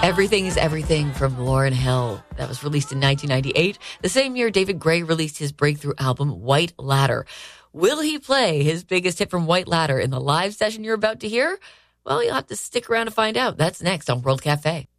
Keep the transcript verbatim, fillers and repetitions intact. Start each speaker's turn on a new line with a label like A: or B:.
A: Everything is Everything from Lauryn Hill. That was released in nineteen ninety-eight. The same year, David Gray released his breakthrough album, White Ladder. Will he play his biggest hit from White Ladder in the live session you're about to hear? Well, you'll have to stick around to find out. That's next on World Cafe.